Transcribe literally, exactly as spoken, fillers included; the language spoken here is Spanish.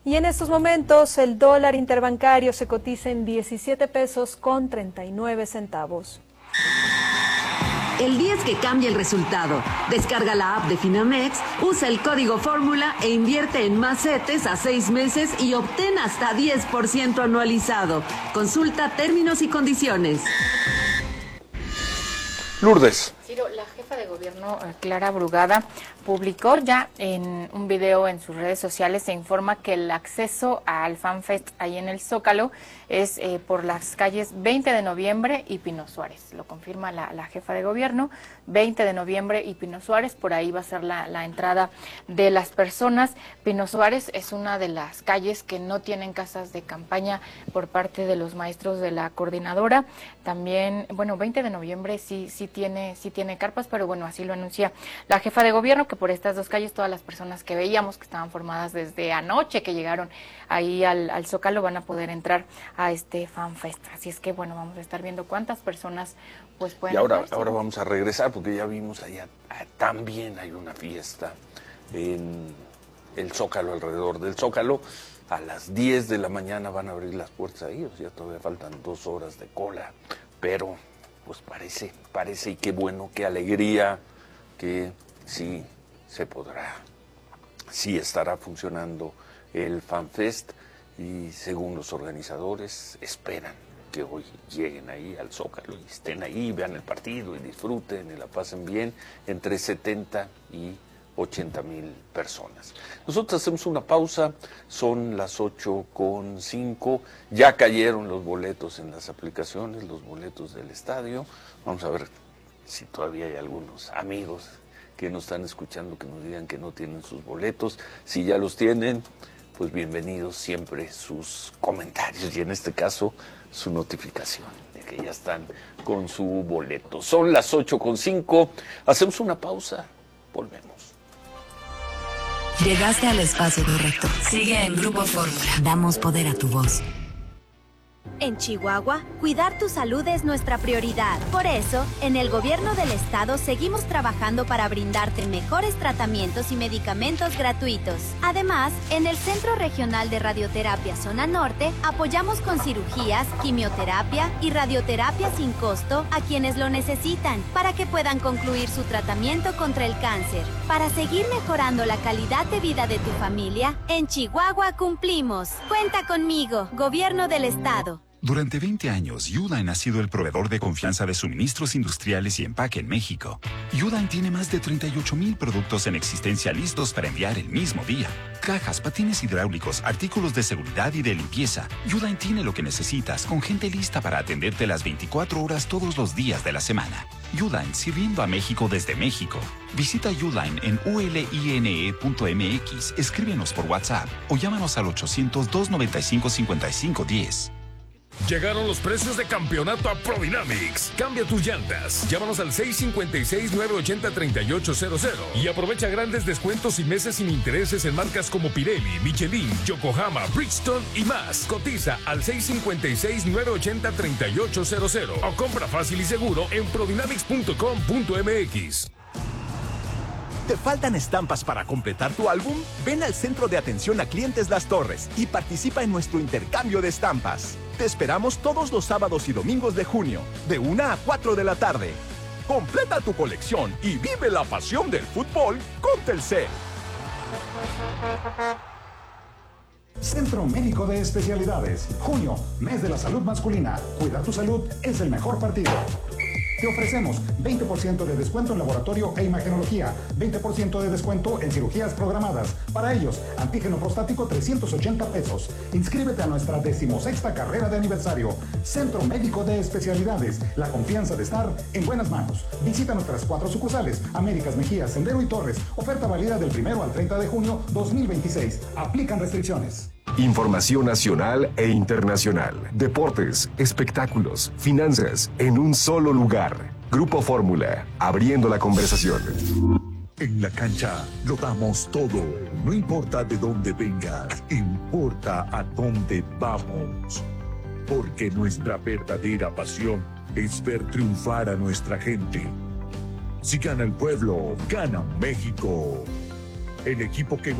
Y en estos momentos el dólar interbancario se cotiza en diecisiete pesos con treinta y nueve centavos. El día es que cambia el resultado. Descarga la app de Finamex, usa el código fórmula e invierte en más CETES a seis meses y obtén hasta diez por ciento anualizado. Consulta términos y condiciones. Lourdes. Ciro, la jefa de gobierno, Clara Brugada, publicó ya en un video en sus redes sociales, se informa que el acceso al FanFest ahí en el Zócalo es eh, por las calles veinte de noviembre y Pino Suárez. Lo confirma la, la jefa de gobierno, veinte de noviembre y Pino Suárez, por ahí va a ser la, la entrada de las personas. Pino Suárez es una de las calles que no tienen casas de campaña por parte de los maestros de la coordinadora. También, bueno, veinte de noviembre sí, sí tiene, sí tiene carpas, pero bueno, así lo anuncia la jefa de gobierno, que por estas dos calles todas las personas que veíamos que estaban formadas desde anoche que llegaron ahí al, al Zócalo van a poder entrar a este FanFest. Así es que bueno, vamos a estar viendo cuántas personas pues pueden Y ahora, entrar, ahora ¿sí? vamos a regresar porque ya vimos allá, ah, también hay una fiesta en el Zócalo, alrededor del Zócalo. A las diez de la mañana van a abrir las puertas ahí, o sea, todavía faltan dos horas de cola, pero pues parece, parece y qué bueno, qué alegría que sí se podrá, sí estará funcionando el FanFest y según los organizadores esperan que hoy lleguen ahí al Zócalo y estén ahí, vean el partido y disfruten y la pasen bien, entre setenta y ochenta mil personas. Nosotros hacemos una pausa, son las ocho con cinco, ya cayeron los boletos en las aplicaciones, los boletos del estadio. Vamos a ver si todavía hay algunos amigos que nos están escuchando que nos digan que no tienen sus boletos. Si ya los tienen, pues bienvenidos siempre sus comentarios y en este caso su notificación de que ya están con su boleto. Son las ocho con cinco, hacemos una pausa, volvemos. Llegaste al espacio correcto. Sigue en Grupo Fórmula. Damos poder a tu voz. En Chihuahua, cuidar tu salud es nuestra prioridad. Por eso, en el gobierno del estado seguimos trabajando para brindarte mejores tratamientos y medicamentos gratuitos. Además, en el Centro Regional de Radioterapia Zona Norte, apoyamos con cirugías, quimioterapia y radioterapia sin costo a quienes lo necesitan, para que puedan concluir su tratamiento contra el cáncer. Para seguir mejorando la calidad de vida de tu familia, en Chihuahua cumplimos. Cuenta conmigo, Gobierno del Estado. Durante veinte años, Uline ha sido el proveedor de confianza de suministros industriales y empaque en México. Uline tiene más de treinta y ocho mil productos en existencia listos para enviar el mismo día. Cajas, patines hidráulicos, artículos de seguridad y de limpieza. Uline tiene lo que necesitas, con gente lista para atenderte las veinticuatro horas todos los días de la semana. Uline, sirviendo a México desde México. Visita Uline en u l i n e punto m x, escríbenos por WhatsApp o llámanos al ochocientos, doscientos noventa y cinco, cincuenta y cinco diez. Llegaron los precios de campeonato a Prodynamics. Cambia tus llantas. Llámanos al seis cinco seis, nueve ocho cero, tres ocho cero cero y aprovecha grandes descuentos y meses sin intereses en marcas como Pirelli, Michelin, Yokohama, Bridgestone y más. Cotiza al seis cinco seis, nueve ocho cero, tres ocho cero cero o compra fácil y seguro en prodynamics punto com punto m x. ¿Te faltan estampas para completar tu álbum? Ven al Centro de Atención a Clientes Las Torres y participa en nuestro intercambio de estampas. Te esperamos todos los sábados y domingos de junio, de una a cuatro de la tarde. Completa tu colección y vive la pasión del fútbol con Telcel. Centro Médico de Especialidades. Junio, mes de la salud masculina. Cuidar tu salud es el mejor partido. Te ofrecemos veinte por ciento de descuento en laboratorio e imagenología, veinte por ciento de descuento en cirugías programadas. Para ellos, antígeno prostático trescientos ochenta pesos. Inscríbete a nuestra decimosexta carrera de aniversario. Centro Médico de Especialidades. La confianza de estar en buenas manos. Visita nuestras cuatro sucursales, Américas, Mejía, Sendero y Torres. Oferta válida del primero al treinta de junio dos mil veintiséis. Aplican restricciones. Información nacional e internacional, deportes, espectáculos, finanzas, en un solo lugar. Grupo Fórmula, abriendo la conversación. En la cancha lo damos todo. No importa de dónde vengas, importa a dónde vamos. Porque nuestra verdadera pasión es ver triunfar a nuestra gente. Si gana el pueblo, gana México. El equipo que